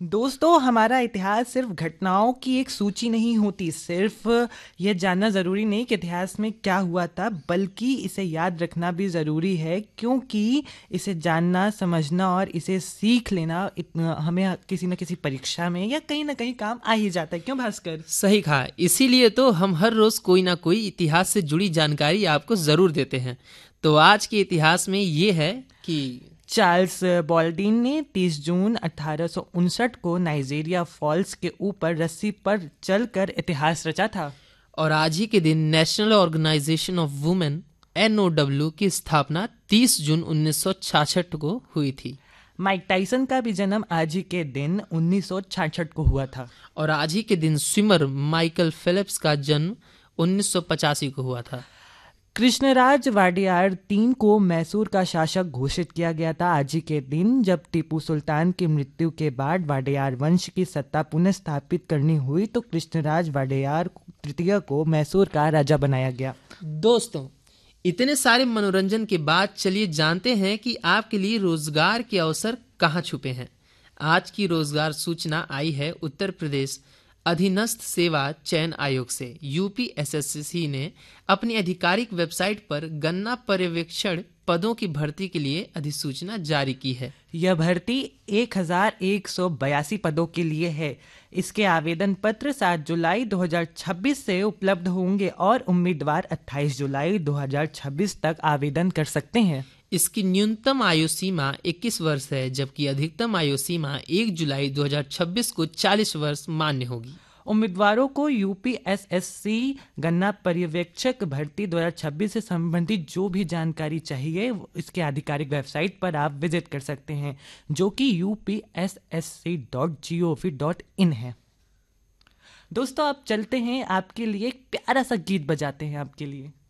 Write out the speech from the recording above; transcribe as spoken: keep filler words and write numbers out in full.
दोस्तों, हमारा इतिहास सिर्फ घटनाओं की एक सूची नहीं होती। सिर्फ ये जानना ज़रूरी नहीं कि इतिहास में क्या हुआ था, बल्कि इसे याद रखना भी ज़रूरी है, क्योंकि इसे जानना, समझना और इसे सीख लेना इतना हमें किसी न किसी परीक्षा में या कहीं ना कहीं काम आ ही जाता है। क्यों भास्कर? सही कहा। इसीलिए तो हम हर रोज कोई ना कोई इतिहास से जुड़ी जानकारी आपको जरूर देते हैं। तो आज के इतिहास में ये है कि चार्ल्स बॉल्डीन ने तीस जून अठारह सौ उनसठ को नाइजीरिया फॉल्स के ऊपर रस्सी पर चलकर इतिहास रचा था। और आज ही के दिन national organisation of women N O W की स्थापना तीस जून उन्नीस सौ छियासठ को हुई थी। माइक टाइसन का भी जन्म आज ही के दिन उन्नीस सौ छियासठ को हुआ था। और आज ही के दिन स्विमर माइकल फेलिप्स का जन्म उन्नीस सौ पचासी को हुआ था। कृष्णराज वाडियार तीन को मैसूर का शासक घोषित किया गया था आज ही के दिन, जब टीपू सुल्तान की मृत्यु के बाद वाडियार वंश की सत्ता पुनः स्थापित करनी हुई तो कृष्णराज वाडियार तृतीय को मैसूर का राजा बनाया गया। दोस्तों, इतने सारे मनोरंजन के बाद चलिए जानते हैं कि आपके लिए रोजगार के अवसर कहाँ छुपे हैं। आज की रोजगार सूचना आई है उत्तर प्रदेश अधीनस्थ सेवा चयन आयोग से। यूपी एसएससी ने अपनी आधिकारिक वेबसाइट पर गन्ना पर्यवेक्षण पदों की भर्ती के लिए अधिसूचना जारी की है। यह भर्ती एक हजार एक सौ बयासी पदों के लिए है। इसके आवेदन पत्र सात जुलाई दो हज़ार छब्बीस से उपलब्ध होंगे और उम्मीदवार अट्ठाईस जुलाई दो हज़ार छब्बीस तक आवेदन कर सकते हैं। इसकी न्यूनतम आयु सीमा इक्कीस वर्ष है, जबकि अधिकतम आयु सीमा एक जुलाई दो हज़ार छब्बीस को चालीस वर्ष मान्य होगी। उम्मीदवारों को यूपी एसएससी गन्ना पर्यवेक्षक भर्ती दो हज़ार छब्बीस से संबंधित जो भी जानकारी चाहिए इसके आधिकारिक वेबसाइट पर आप विजिट कर सकते हैं, जो कि U P S S C dot G O V dot in है। दोस्तों, आप चलते हैं, आपके लिए एक प्यारा सा गीत बजाते हैं आपके लिए।